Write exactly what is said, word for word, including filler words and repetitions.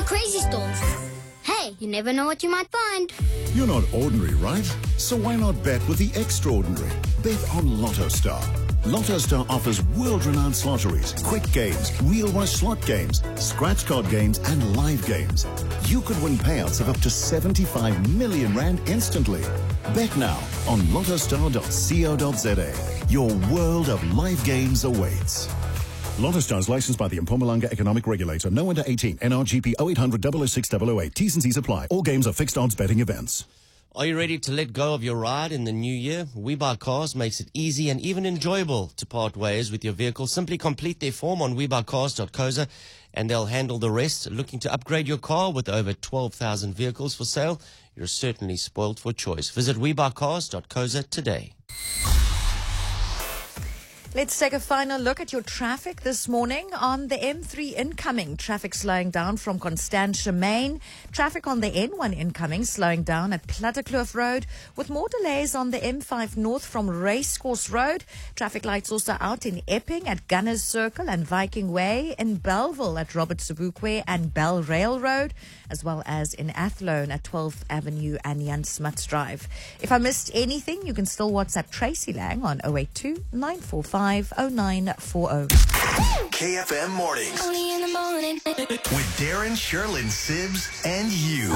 crazy stores. Hey, you never know what you might find. You're not ordinary, right? So why not bet with the extraordinary? Bet on Lotto Star. Lotto Star offers world-renowned slotteries, quick games, real rush slot games, scratch card games, and live games. You could win payouts of up to seventy-five million rand instantly. Bet now on lottostar dot co dot za. Your world of live games awaits. Lotto Star is licensed by the Mpumalanga Economic Regulator. No under eighteen. N R G P oh eight hundred, double oh six, double oh eight. T's and C's apply. All games are fixed odds betting events. Are you ready to let go of your ride in the new year? We Buy Cars makes it easy and even enjoyable to part ways with your vehicle. Simply complete their form on we buy cars dot co za and they'll handle the rest. Looking to upgrade your car with over twelve thousand vehicles for sale? You're certainly spoiled for choice. Visit we buy cars dot co za today. Let's take a final look at your traffic this morning on the M three incoming. Traffic slowing down from Constantia Main. Traffic on the N one incoming slowing down at Plattekloof Road, with more delays on the M five North from Racecourse Road. Traffic lights also out in Epping at Gunners Circle and Viking Way, in Bellville at Robert Sobukwe and Bell Rail Road, as well as in Athlone at twelfth Avenue and Jan Smuts Drive. If I missed anything, you can still WhatsApp Tracy Lang on oh eight two, nine four five, oh nine four oh. K F M Mornings Only in the morning. with Darren, Sherlyn, Sibs, and you.